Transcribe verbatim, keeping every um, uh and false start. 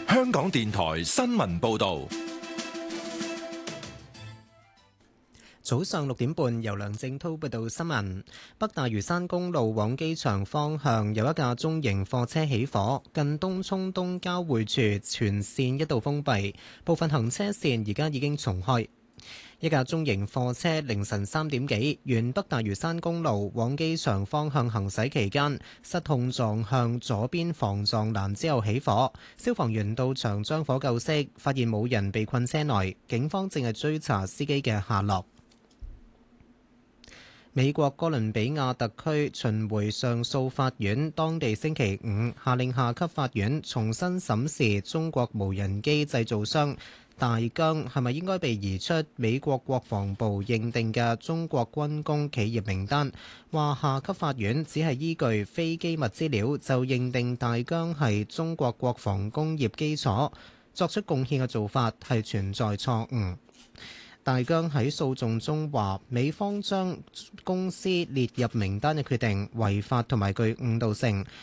香港電台新聞報道。 早上六點半，由梁正滔報道新聞。北大嶼山公路往機場方向有一架中型貨車起火，近東涌東交匯處全線一度封閉，部分行車線而家已經重開。一架中型貨車凌晨三點幾，沿北大嶼山公路往機場方向行駛期間，失控撞向左邊防撞欄之後起火。消防員到場將火救熄，發現冇人被困車內，警方正係追查司機嘅下落。美國哥倫比亞特區巡迴上訴法院當地星期五下令下級法院重新審視中國無人機製造商大疆係咪應該被移出美國國防部認定嘅中國軍工企業名單，話下級法院只係依據非機密資料就認定大疆係中國國防工業基礎作出貢獻嘅做法係存在錯誤。大疆喺訴訟中話，美方將公司列入名單嘅決定違法同埋具誤導性，